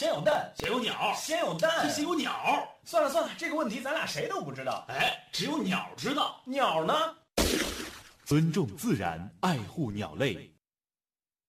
先有蛋， 先有鸟， 先有蛋， 先有鸟。 算了，这个问题咱俩谁都不知道。 哎，只有鸟知道。 鸟呢？ 尊重自然，爱护鸟类，